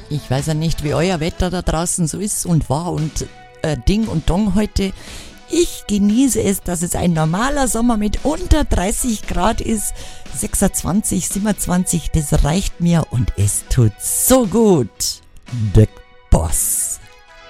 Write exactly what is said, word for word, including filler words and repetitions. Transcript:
Ich weiß ja nicht, wie euer Wetter da draußen so ist und war und äh, Ding und Dong heute. Ich genieße es, dass es ein normaler Sommer mit unter dreißig Grad ist. sechsundzwanzig, siebenundzwanzig, das reicht mir und es tut so gut. Der Boss.